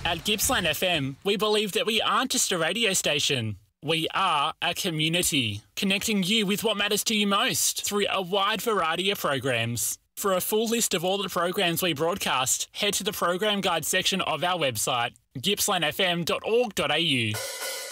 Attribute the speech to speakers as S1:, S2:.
S1: At Gippsland FM, we believe that we aren't just a radio station. We are a community, connecting you with what matters to you most through a wide variety of programs. For a full list of all the programs we broadcast, head to the program guide section of our website, gippslandfm.org.au.